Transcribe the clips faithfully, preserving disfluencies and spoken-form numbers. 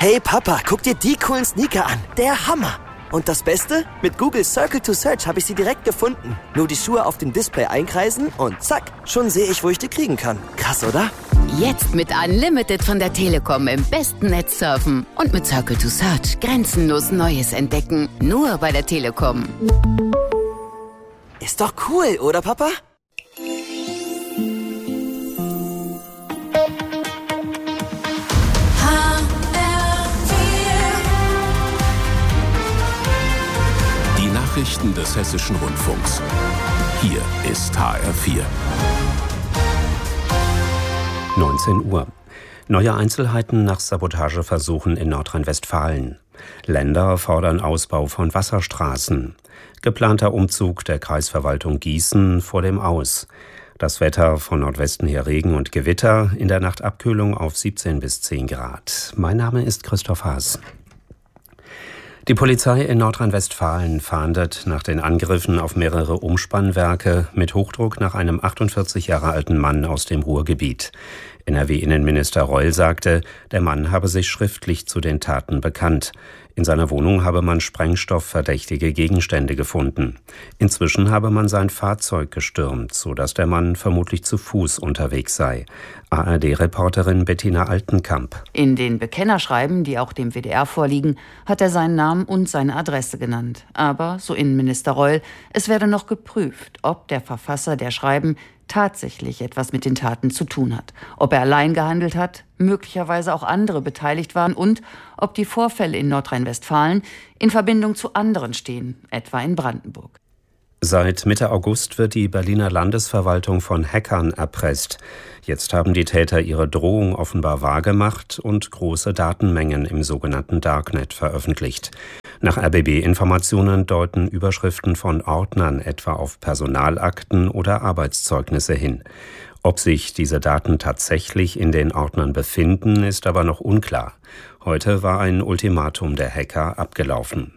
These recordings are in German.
Hey Papa, guck dir die coolen Sneaker an. Der Hammer. Und das Beste? Mit Google Circle to Search habe ich sie direkt gefunden. Nur die Schuhe auf dem Display einkreisen und zack, schon sehe ich, wo ich die kriegen kann. Krass, oder? Jetzt mit Unlimited von der Telekom im besten Netz surfen. Und mit Circle to Search grenzenlos Neues entdecken. Nur bei der Telekom. Ist doch cool, oder Papa? Nachrichten des Hessischen Rundfunks. Hier ist H R vier. neunzehn Uhr. Neue Einzelheiten nach Sabotageversuchen in Nordrhein-Westfalen. Länder fordern Ausbau von Wasserstraßen. Geplanter Umzug der Kreisverwaltung Gießen vor dem Aus. Das Wetter von Nordwesten her Regen und Gewitter, in der Nacht Abkühlung auf siebzehn bis zehn Grad. Mein Name ist Christoph Haas. Die Polizei in Nordrhein-Westfalen fahndet nach den Angriffen auf mehrere Umspannwerke mit Hochdruck nach einem achtundvierzig Jahre alten Mann aus dem Ruhrgebiet. N R W-Innenminister Reul sagte, der Mann habe sich schriftlich zu den Taten bekannt. In seiner Wohnung habe man sprengstoffverdächtige Gegenstände gefunden. Inzwischen habe man sein Fahrzeug gestürmt, sodass der Mann vermutlich zu Fuß unterwegs sei. A R D-Reporterin Bettina Altenkamp. In den Bekennerschreiben, die auch dem W D R vorliegen, hat er seinen Namen und seine Adresse genannt. Aber, so Innenminister Reul, es werde noch geprüft, ob der Verfasser der Schreiben tatsächlich etwas mit den Taten zu tun hat. Ob er allein gehandelt hat, möglicherweise auch andere beteiligt waren und ob die Vorfälle in Nordrhein-Westfalen in Verbindung zu anderen stehen, etwa in Brandenburg. Seit Mitte August wird die Berliner Landesverwaltung von Hackern erpresst. Jetzt haben die Täter ihre Drohung offenbar wahrgemacht und große Datenmengen im sogenannten Darknet veröffentlicht. Nach R B B-Informationen deuten Überschriften von Ordnern etwa auf Personalakten oder Arbeitszeugnisse hin. Ob sich diese Daten tatsächlich in den Ordnern befinden, ist aber noch unklar. Heute war ein Ultimatum der Hacker abgelaufen.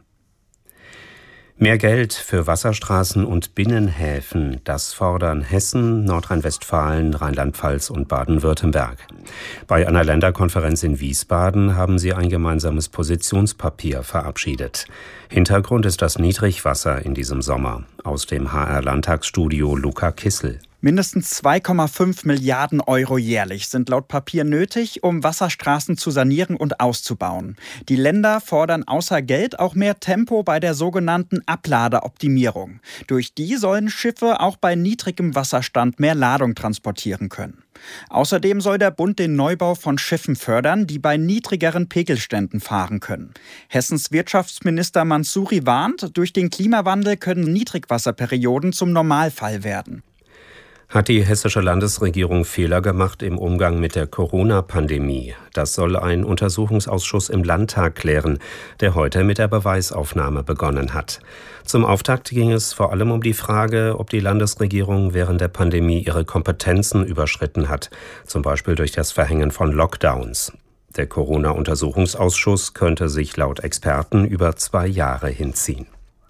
Mehr Geld für Wasserstraßen und Binnenhäfen, das fordern Hessen, Nordrhein-Westfalen, Rheinland-Pfalz und Baden-Württemberg. Bei einer Länderkonferenz in Wiesbaden haben sie ein gemeinsames Positionspapier verabschiedet. Hintergrund ist das Niedrigwasser in diesem Sommer. Aus dem H R-Landtagsstudio Luca Kissel. Mindestens zwei Komma fünf Milliarden Euro jährlich sind laut Papier nötig, um Wasserstraßen zu sanieren und auszubauen. Die Länder fordern außer Geld auch mehr Tempo bei der sogenannten Abladeoptimierung. Durch die sollen Schiffe auch bei niedrigem Wasserstand mehr Ladung transportieren können. Außerdem soll der Bund den Neubau von Schiffen fördern, die bei niedrigeren Pegelständen fahren können. Hessens Wirtschaftsminister Mansouri warnt, durch den Klimawandel können Niedrigwasserperioden zum Normalfall werden. Hat die hessische Landesregierung Fehler gemacht im Umgang mit der Corona-Pandemie? Das soll ein Untersuchungsausschuss im Landtag klären, der heute mit der Beweisaufnahme begonnen hat. Zum Auftakt ging es vor allem um die Frage, ob die Landesregierung während der Pandemie ihre Kompetenzen überschritten hat, zum Beispiel durch das Verhängen von Lockdowns. Der Corona-Untersuchungsausschuss könnte sich laut Experten über zwei Jahre hinziehen.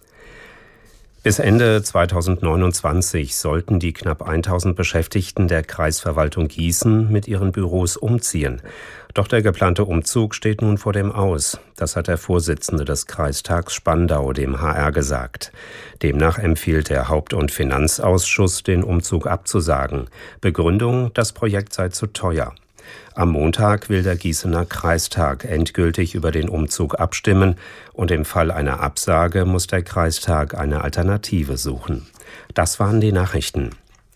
Bis Ende zweitausendneunundzwanzig sollten die knapp tausend Beschäftigten der Kreisverwaltung Gießen mit ihren Büros umziehen. Doch der geplante Umzug steht nun vor dem Aus. Das hat der Vorsitzende des Kreistags Spandau dem H R gesagt. Demnach empfiehlt der Haupt- und Finanzausschuss, den Umzug abzusagen. Begründung, das Projekt sei zu teuer. Am Montag will der Gießener Kreistag endgültig über den Umzug abstimmen und im Fall einer Absage muss der Kreistag eine Alternative suchen. Das waren die Nachrichten.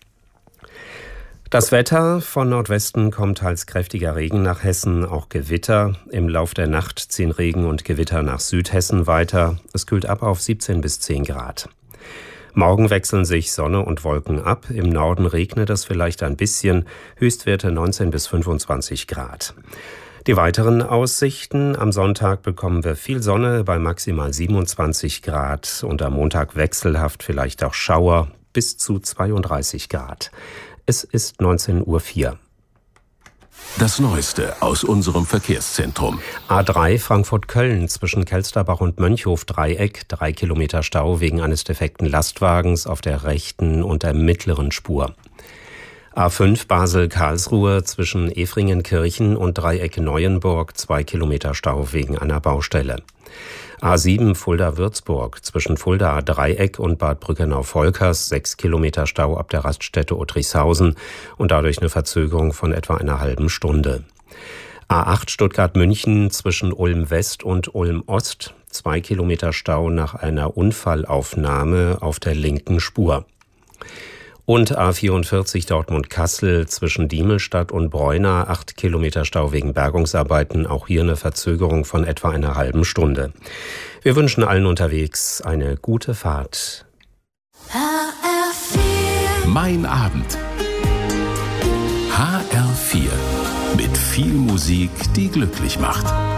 Das Wetter: Von Nordwesten kommt teils kräftiger Regen nach Hessen, auch Gewitter. Im Lauf der Nacht ziehen Regen und Gewitter nach Südhessen weiter. Es kühlt ab auf siebzehn bis zehn Grad. Morgen wechseln sich Sonne und Wolken ab. Im Norden regnet es vielleicht ein bisschen. Höchstwerte neunzehn bis fünfundzwanzig Grad. Die weiteren Aussichten: Am Sonntag bekommen wir viel Sonne bei maximal siebenundzwanzig Grad und am Montag wechselhaft vielleicht auch Schauer bis zu zweiunddreißig Grad. Es ist neunzehn Uhr vier. Das Neueste aus unserem Verkehrszentrum. A drei Frankfurt-Köln zwischen Kelsterbach und Mönchhof-Dreieck. Drei Kilometer Stau wegen eines defekten Lastwagens auf der rechten und der mittleren Spur. A fünf Basel-Karlsruhe zwischen Efringenkirchen und Dreieck-Neuenburg, zwei Kilometer Stau wegen einer Baustelle. A sieben Fulda-Würzburg zwischen Fulda-Dreieck und Bad Brückenau-Volkers, sechs Kilometer Stau ab der Raststätte Ottrichshausen und dadurch eine Verzögerung von etwa einer halben Stunde. A acht Stuttgart-München zwischen Ulm-West und Ulm-Ost, zwei Kilometer Stau nach einer Unfallaufnahme auf der linken Spur. Und A vierundvierzig Dortmund-Kassel zwischen Diemelstadt und Bräuna, acht Kilometer Stau wegen Bergungsarbeiten, auch hier eine Verzögerung von etwa einer halben Stunde. Wir wünschen allen unterwegs eine gute Fahrt. H R vier Mein Abend. H R vier. Mit viel Musik, die glücklich macht.